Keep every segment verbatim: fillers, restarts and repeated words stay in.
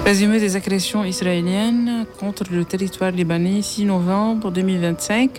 Résumé des agressions israéliennes contre le territoire libanais, six novembre deux mille vingt-cinq.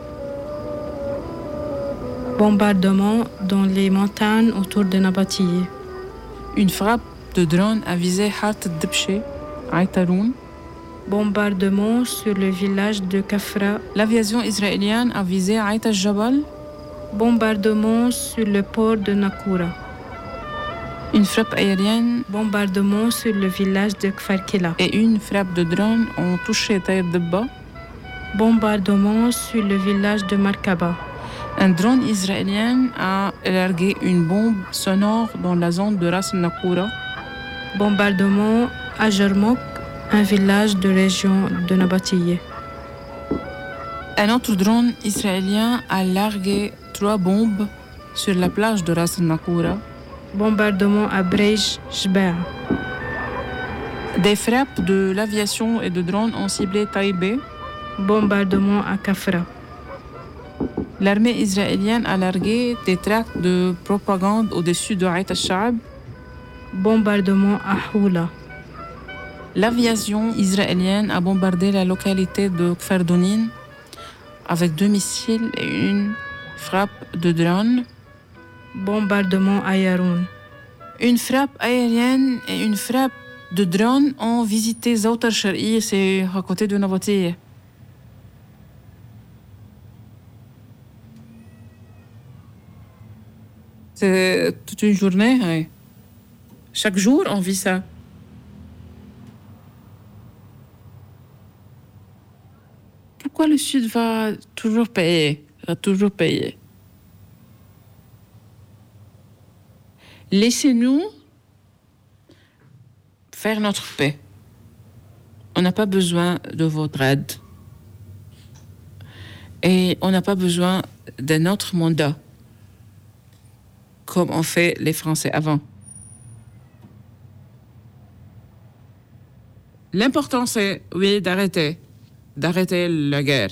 Bombardement dans les montagnes autour de Nabatiyeh. Une frappe de drone a visé Hat Dibché, Aïtaroun. Bombardement sur le village de Kafra. L'aviation israélienne a visé Aït al-Jabal. Bombardement sur le port de Nakoura. Une frappe aérienne. Bombardement sur le village de Kfarkila. Et une frappe de drone ont touché Taïr Dibba. Bombardement sur le village de Markaba. Un drone israélien a largué une bombe sonore dans la zone de Ras Nakoura. Bombardement à Jarmouk, un village de région de Nabatiyeh. Un autre drone israélien a largué trois bombes sur la plage de Ras Nakoura. Bombardement à Brej Shbaa. Des frappes de l'aviation et de drones ont ciblé Taïbé. Bombardement à Kafra. L'armée israélienne a largué des tracts de propagande au-dessus de Aït al-Sha'ab. Bombardement à Houla. L'aviation israélienne a bombardé la localité de Kfar-Dounin avec deux missiles et une frappe de drone. Bombardement à Yaroun. Une frappe aérienne et une frappe de drone ont visité Zawt al-Sharqi, c'est à côté de Nabatiyeh. C'est toute une journée, oui. Chaque jour, on vit ça. Pourquoi le Sud va toujours payer, va toujours payer? Laissez-nous faire notre paix. On n'a pas besoin de votre aide. Et on n'a pas besoin d'un autre mandat, comme ont fait les Français avant. L'important, c'est, oui, d'arrêter, d'arrêter la guerre.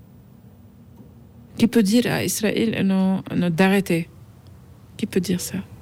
Qui peut dire à Israël non, non, d'arrêter? Qui peut dire ça?